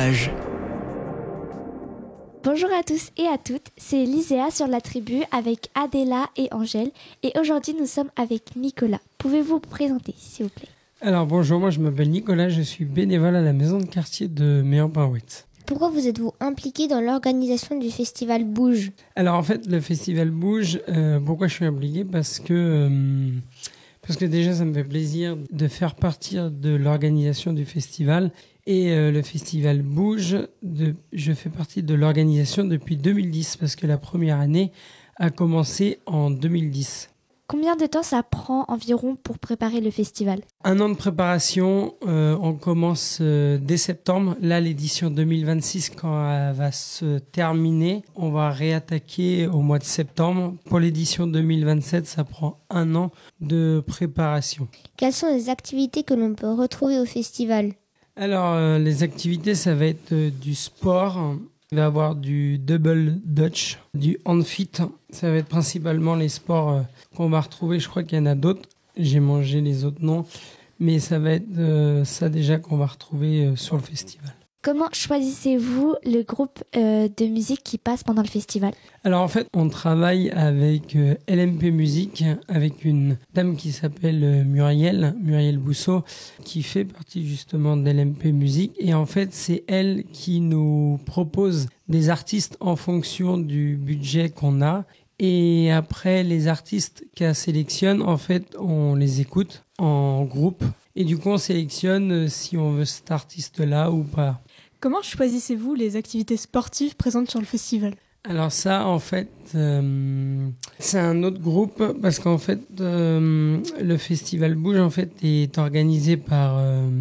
Sauvage. Bonjour à tous et à toutes, c'est Liséa sur la tribu avec Adéla et Angèle et aujourd'hui nous sommes avec Nicolas. Pouvez-vous vous présenter s'il vous plaît? Alors bonjour, moi je m'appelle Nicolas, je suis bénévole à la maison de quartier de Méan-Pinouet. Pourquoi vous êtes-vous impliqué dans l'organisation du festival Bouge? Alors en fait le festival Bouge, pourquoi je suis impliqué? Parce que déjà ça me fait plaisir de faire partie de l'organisation du festival. Et le festival Bouge, je fais partie de l'organisation depuis 2010 parce que la première année a commencé en 2010. Combien de temps ça prend environ pour préparer le festival? 1 an de préparation, on commence dès septembre. Là, l'édition 2026, quand elle va se terminer, on va réattaquer au mois de septembre. Pour l'édition 2027, ça prend 1 an de préparation. Quelles sont les activités que l'on peut retrouver au festival? Alors, les activités, ça va être du sport. Il va y avoir du double dutch, du handfit. Ça va être principalement les sports qu'on va retrouver. Je crois qu'il y en a d'autres. J'ai mangé les autres noms. Mais ça va être ça déjà qu'on va retrouver sur le festival. Comment choisissez-vous le groupe de musique qui passe pendant le festival? Alors en fait, on travaille avec LMP Musique, avec une dame qui s'appelle Muriel Bousseau, qui fait partie justement d'LMP Musique. Et en fait, c'est elle qui nous propose des artistes en fonction du budget qu'on a. Et après, les artistes qu'elle sélectionne, en fait, on les écoute en groupe. Et du coup, on sélectionne si on veut cet artiste-là ou pas. Comment choisissez-vous les activités sportives présentes sur le festival? Alors ça, en fait, c'est un autre groupe parce qu'en fait, le festival Bouge en fait est organisé par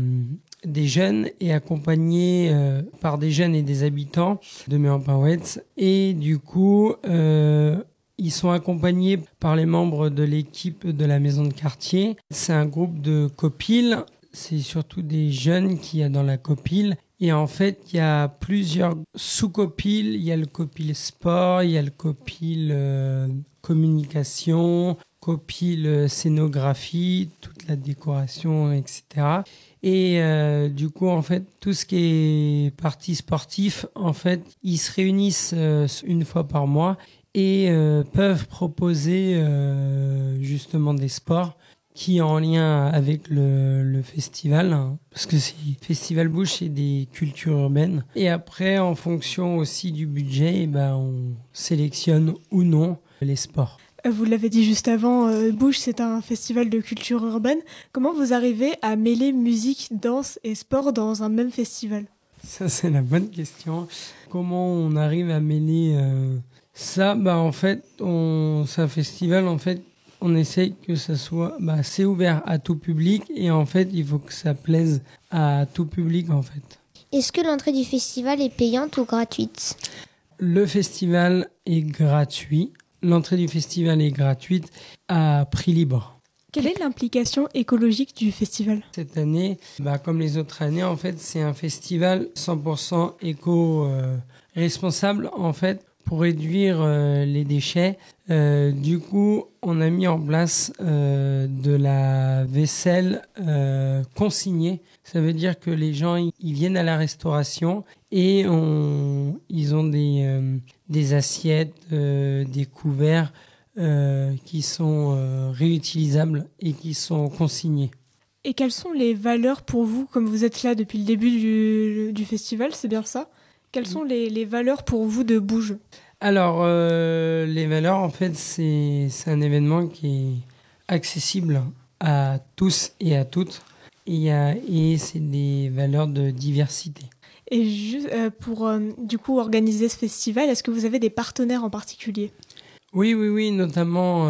des jeunes et accompagné par des jeunes et des habitants de Méan-Pinouet. Et du coup, ils sont accompagnés par les membres de l'équipe de la maison de quartier. C'est un groupe de copiles. C'est surtout des jeunes qu'il y a dans la copile. Et en fait, il y a plusieurs sous-copiles. Il y a le copile sport, il y a le copile communication, copile scénographie, toute la décoration, etc. Et du coup, en fait, tout ce qui est partie sportif, en fait, ils se réunissent une fois par mois et peuvent proposer justement des sports qui est en lien avec le festival, hein, parce que c'est Festival Bouge, c'est des cultures urbaines. Et après, en fonction aussi du budget, on sélectionne ou non les sports. Vous l'avez dit juste avant, Bouge, c'est un festival de culture urbaine. Comment vous arrivez à mêler musique, danse et sport dans un même festival? Ça, c'est la bonne question. Comment on arrive à mêler ça? En fait, c'est un festival, en fait, on essaye que ça soit c'est ouvert à tout public et en fait il faut que ça plaise à tout public en fait. Est-ce que l'entrée du festival est payante ou gratuite? Le festival est gratuit. L'entrée du festival est gratuite à prix libre. Quelle est l'implication écologique du festival? Cette année, comme les autres années, en fait, c'est un festival 100% éco-responsable en fait. Pour réduire les déchets, du coup, on a mis en place de la vaisselle consignée. Ça veut dire que les gens ils viennent à la restauration et ils ont des assiettes, des couverts qui sont réutilisables et qui sont consignés. Et quelles sont les valeurs pour vous, comme vous êtes là depuis le début du festival, c'est bien ça? Quelles sont les valeurs pour vous de Bouge? Alors, les valeurs, en fait, c'est un événement qui est accessible à tous et à toutes. Et c'est des valeurs de diversité. Et juste pour du coup organiser ce festival, est-ce que vous avez des partenaires en particulier? Oui, notamment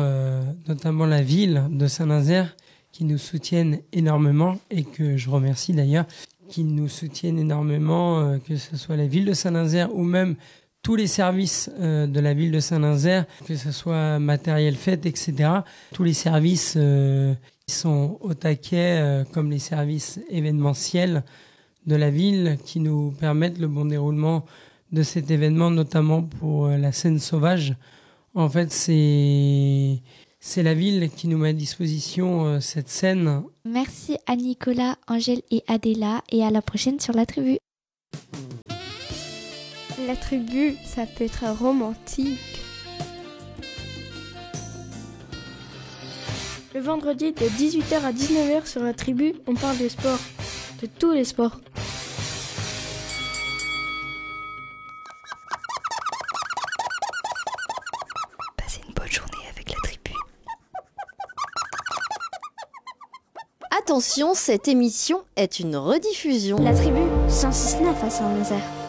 la ville de Saint-Nazaire qui nous soutiennent énormément et que je remercie d'ailleurs, qui nous soutiennent énormément, que ce soit la ville de Saint-Nazaire ou même tous les services de la ville de Saint-Nazaire, que ce soit matériel fête, etc. Tous les services qui sont au taquet, comme les services événementiels de la ville, qui nous permettent le bon déroulement de cet événement, notamment pour la scène sauvage. En fait, c'est la ville qui nous met à disposition cette scène. Merci à Nicolas, Angèle et Adéla et à la prochaine sur la tribu. La tribu, ça peut être romantique. Le vendredi de 18h à 19h sur la tribu, on parle de sport, de tous les sports. Passez une bonne journée avec la tribu. Attention, cette émission est une rediffusion. La tribu 106.9 à Saint-Nazaire.